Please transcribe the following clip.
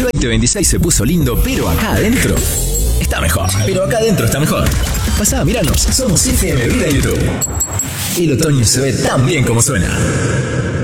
2026 se puso lindo, pero acá adentro está mejor. Pero acá adentro está mejor. Pasá, míranos, somos FM Vida en YouTube. El otoño se ve tan bien como suena.